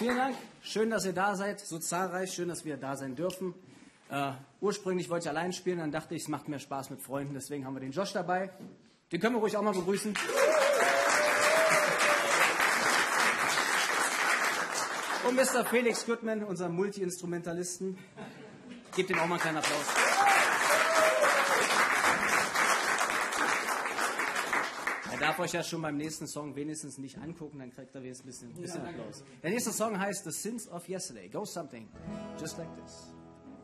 vielen Dank. Schön, dass ihr da seid. So zahlreich. Schön, dass wir da sein dürfen. Ursprünglich wollte ich allein spielen, dann dachte ich, es macht mehr Spaß mit Freunden. Deswegen haben wir den Josh dabei. Den können wir ruhig auch mal begrüßen. Und Mr. Felix Goodman, unser Multi-Instrumentalisten. Gebt ihm auch mal einen kleinen Applaus. Er darf euch ja schon beim nächsten Song wenigstens nicht angucken, dann kriegt er jetzt ein bisschen Applaus. Der nächste Song heißt The Sins of Yesterday. Go something just like this.